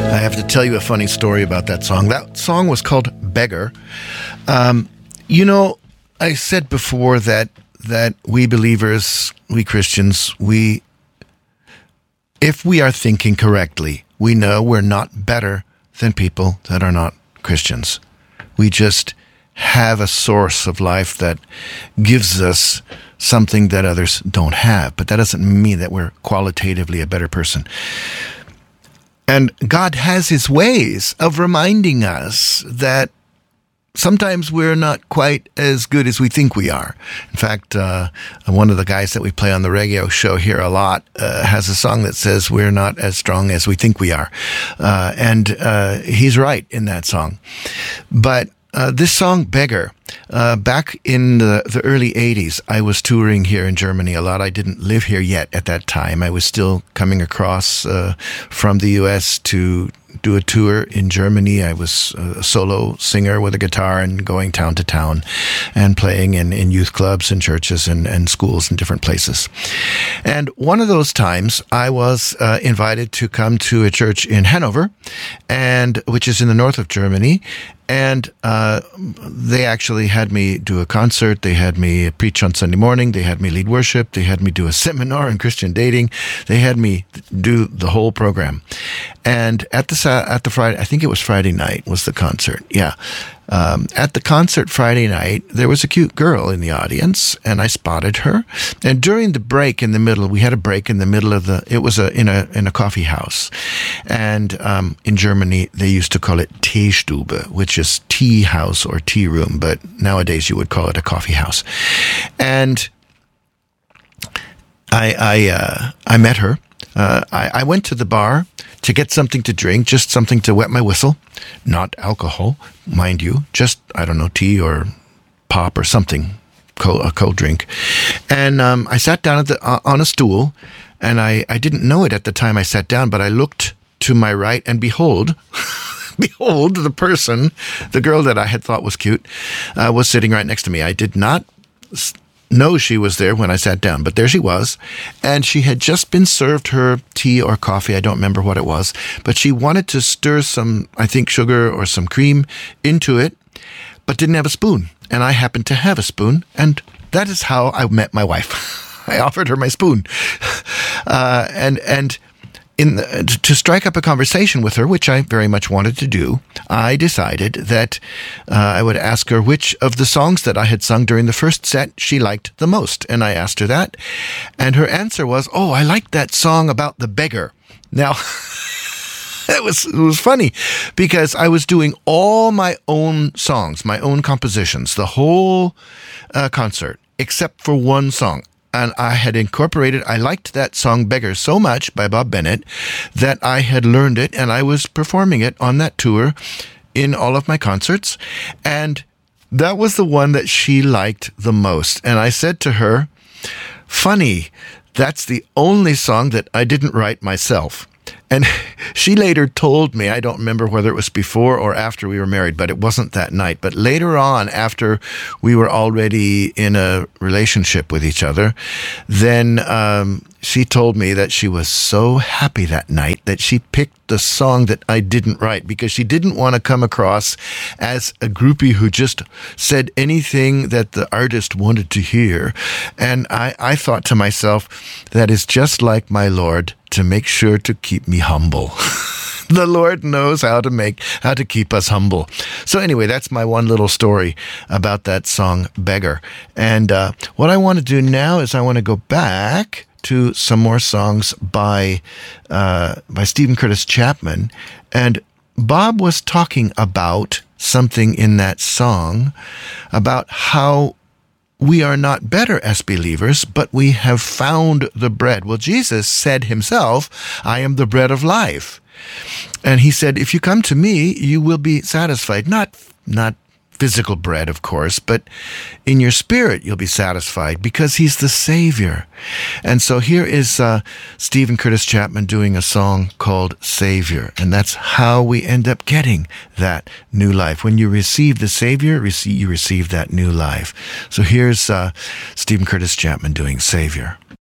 I have to tell you a funny story about that song. That song was called Beggar. I said before that we believers, we Christians, if we are thinking correctly, we know we're not better than people that are not Christians. We just have a source of life that gives us something that others don't have. But that doesn't mean that we're qualitatively a better person. And God has his ways of reminding us that sometimes we're not quite as good as we think we are. In fact, one of the guys that we play on the radio show here a lot has a song that says we're not as strong as we think we are. And he's right in that song. But this song, Beggar, back in the early 80s, I was touring here in Germany a lot. I didn't live here yet at that time. I was still coming across from the U.S. to do a tour in Germany. I was a solo singer with a guitar and going town to town and playing in youth clubs and churches and schools in different places. And one of those times I was invited to come to a church in Hanover, which is in the north of Germany. And they actually had me do a concert. They had me preach on Sunday morning. They had me lead worship. They had me do a seminar on Christian dating. They had me do the whole program. And at the Friday, I think it was Friday night was the concert. Yeah. At the concert Friday night, there was a cute girl in the audience, and I spotted her. And during the break in the middle, we had a break in the middle of it was in a coffee house. And in Germany, they used to call it Teestube, which is tea house or tea room, but nowadays you would call it a coffee house. And I met her. I went to the bar to get something to drink, just something to wet my whistle. Not alcohol, mind you, just, I don't know, tea or pop or something, a cold drink. And I sat down on a stool, and I didn't know it at the time I sat down, but I looked to my right, and behold, the person, the girl that I had thought was cute, was sitting right next to me. I did not know she was there when I sat down, but there she was, and she had just been served her tea or coffee, I don't remember what it was, but she wanted to stir some, I think, sugar or some cream into it, but didn't have a spoon, and I happened to have a spoon, and that is how I met my wife. I offered her my spoon, to strike up a conversation with her, which I very much wanted to do, I decided that I would ask her which of the songs that I had sung during the first set she liked the most. And I asked her that. And her answer was, "Oh, I liked that song about the beggar." Now, it was funny because I was doing all my own songs, my own compositions, the whole concert, except for one song. And I had I liked that song Beggar so much by Bob Bennett that I had learned it, and I was performing it on that tour in all of my concerts. And that was the one that she liked the most. And I said to her, "Funny, that's the only song that I didn't write myself." And she later told me, I don't remember whether it was before or after we were married, but it wasn't that night. But later on, after we were already in a relationship with each other, then she told me that she was so happy that night that she picked the song that I didn't write because she didn't want to come across as a groupie who just said anything that the artist wanted to hear. And I thought to myself, that is just like my Lord, to make sure to keep me humble. The Lord knows how to keep us humble. So anyway, that's my one little story about that song, Beggar. And what I want to do now is I want to go back to some more songs by Steven Curtis Chapman. And Bob was talking about something in that song about how we are not better as believers, but we have found the bread. Well, Jesus said himself, "I am the bread of life." And he said, if you come to me, you will be satisfied. Not physical bread, of course, but in your spirit you'll be satisfied because he's the Savior. And so here is Steven Curtis Chapman doing a song called Savior, and that's how we end up getting that new life. When you receive the Savior, you receive that new life. So here's Steven Curtis Chapman doing Savior.